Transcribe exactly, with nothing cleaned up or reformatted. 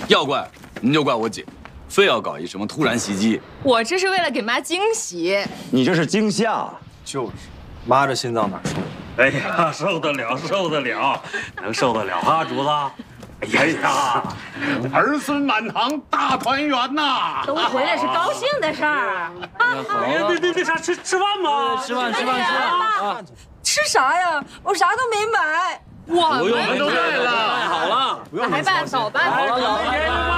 要怪您就怪我姐，非要搞一什么突然袭击。 我这是为了给妈惊喜。 你这是惊吓。 就是，妈这心脏哪受？ 哎呀，受得了，受得了，能受得了啊，主子。哎呀，儿孙满堂，大团圆呐！ 都回来是高兴的事儿。 哎呀，那那那啥，吃吃饭吧， 吃饭吃饭吃饭啊！ 吃啥呀？我啥都没买。 我不用， 们都带了， 好了， 来办，早办。 好了，老